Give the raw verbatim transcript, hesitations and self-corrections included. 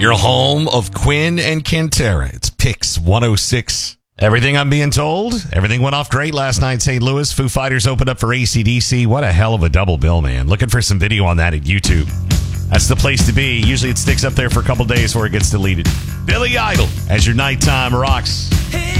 Your home of Quinn and Cantera. It's Pix one oh six. Everything I'm being told, everything went off great last night in Saint Louis. Foo Fighters opened up for A C D C. What a hell of a double bill, man. Looking for some video on that at YouTube. That's the place to be. Usually it sticks up there for a couple days before it gets deleted. Billy Idol as your nighttime rocks.